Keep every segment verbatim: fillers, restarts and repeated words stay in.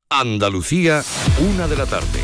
Andalucía, una de la tarde.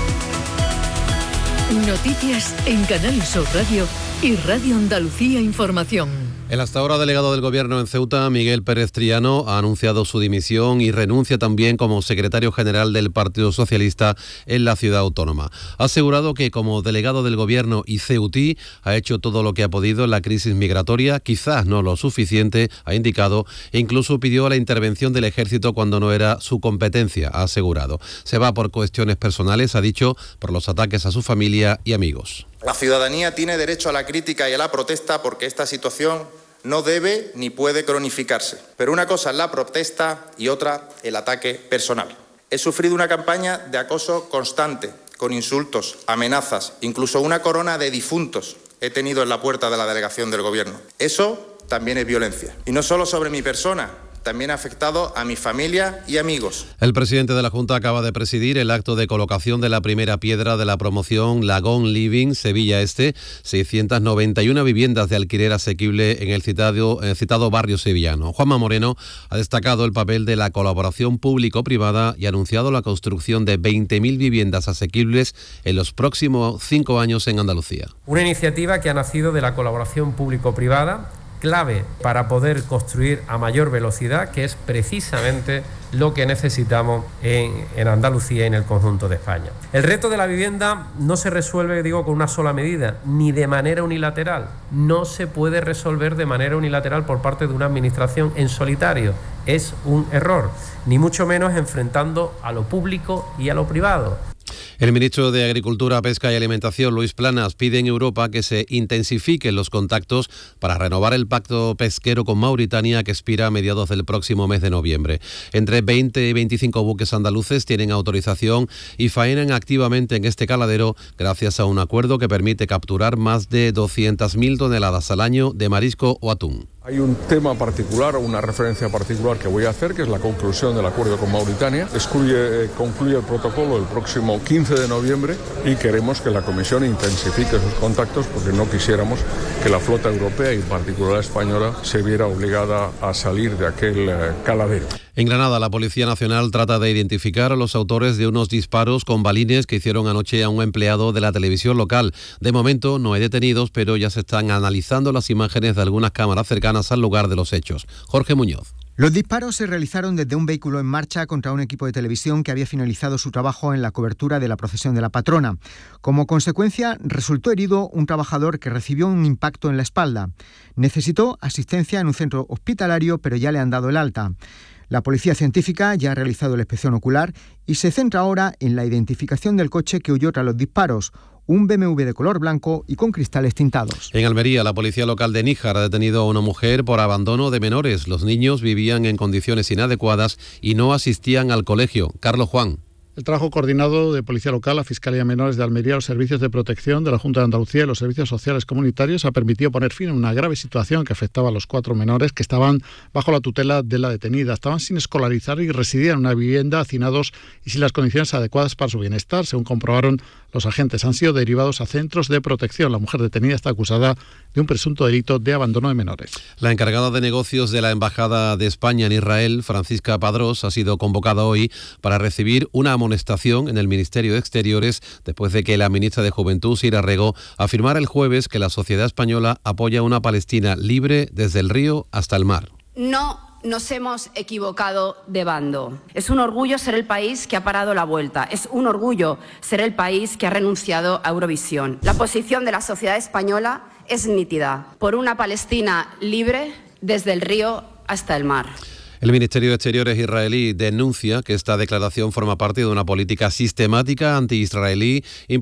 Noticias en Canal Sur Radio y Radio Andalucía Información. El hasta ahora delegado del Gobierno en Ceuta, Miguel Pérez Triano, ha anunciado su dimisión y renuncia también como secretario general del Partido Socialista en la ciudad autónoma. Ha asegurado que como delegado del Gobierno y ceutí ha hecho todo lo que ha podido en la crisis migratoria, quizás no lo suficiente, ha indicado, e incluso pidió la intervención del Ejército cuando no era su competencia, ha asegurado. Se va por cuestiones personales, ha dicho, por los ataques a su familia y amigos. La ciudadanía tiene derecho a la crítica y a la protesta porque esta situación no debe ni puede cronificarse. Pero una cosa es la protesta y otra el ataque personal. He sufrido una campaña de acoso constante, con insultos, amenazas, incluso una corona de difuntos he tenido en la puerta de la delegación del Gobierno. Eso también es violencia. Y no solo sobre mi persona, también ha afectado a mi familia y amigos. El presidente de la Junta acaba de presidir el acto de colocación de la primera piedra de la promoción Lagón Living Sevilla Este, seiscientas noventa y una viviendas de alquiler asequible en el citado, el citado barrio sevillano. Juanma Moreno ha destacado el papel de la colaboración público-privada y ha anunciado la construcción de veinte mil viviendas asequibles en los próximos cinco años en Andalucía. Una iniciativa que ha nacido de la colaboración público-privada, clave para poder construir a mayor velocidad, que es precisamente lo que necesitamos en, en Andalucía y en el conjunto de España. El reto de la vivienda no se resuelve, digo, con una sola medida, ni de manera unilateral. No se puede resolver de manera unilateral por parte de una administración en solitario. Es un error, ni mucho menos enfrentando a lo público y a lo privado. El ministro de Agricultura, Pesca y Alimentación, Luis Planas, pide en Europa que se intensifiquen los contactos para renovar el pacto pesquero con Mauritania que expira a mediados del próximo mes de noviembre. Entre veinte y veinticinco buques andaluces tienen autorización y faenan activamente en este caladero gracias a un acuerdo que permite capturar más de doscientas mil toneladas al año de marisco o atún. Hay un tema particular o una referencia particular que voy a hacer, que es la conclusión del acuerdo con Mauritania. Excluye, eh, concluye el protocolo el próximo quince de noviembre y queremos que la Comisión intensifique sus contactos porque no quisiéramos que la flota europea y en particular la española se viera obligada a salir de aquel eh, caladero. En Granada, la Policía Nacional trata de identificar a los autores de unos disparos con balines que hicieron anoche a un empleado de la televisión local. De momento no hay detenidos, pero ya se están analizando las imágenes de algunas cámaras cercanas al lugar de los hechos. Jorge Muñoz. Los disparos se realizaron desde un vehículo en marcha contra un equipo de televisión que había finalizado su trabajo en la cobertura de la procesión de la patrona. Como consecuencia, resultó herido un trabajador que recibió un impacto en la espalda. Necesitó asistencia en un centro hospitalario, pero ya le han dado el alta. La policía científica ya ha realizado la inspección ocular y se centra ahora en la identificación del coche que huyó tras los disparos, un B M W de color blanco y con cristales tintados. En Almería, la policía local de Níjar ha detenido a una mujer por abandono de menores. Los niños vivían en condiciones inadecuadas y no asistían al colegio. Carlos Juan. El trabajo coordinado de Policía Local, la Fiscalía de Menores de Almería, los servicios de protección de la Junta de Andalucía y los servicios sociales comunitarios ha permitido poner fin a una grave situación que afectaba a los cuatro menores que estaban bajo la tutela de la detenida. Estaban sin escolarizar y residían en una vivienda, hacinados y sin las condiciones adecuadas para su bienestar. Según comprobaron los agentes, han sido derivados a centros de protección. La mujer detenida está acusada de un presunto delito de abandono de menores. La encargada de negocios de la Embajada de España en Israel, Francisca Padrós, ha sido convocada hoy para recibir una amonestación en el Ministerio de Exteriores después de que la ministra de Juventud, Sira Rego, afirmara el jueves que la sociedad española apoya una Palestina libre desde el río hasta el mar. No nos hemos equivocado de bando. Es un orgullo ser el país que ha parado la vuelta. Es un orgullo ser el país que ha renunciado a Eurovisión. La posición de la sociedad española es nítida. Por una Palestina libre desde el río hasta el mar. El Ministerio de Exteriores israelí denuncia que esta declaración forma parte de una política sistemática anti-israelí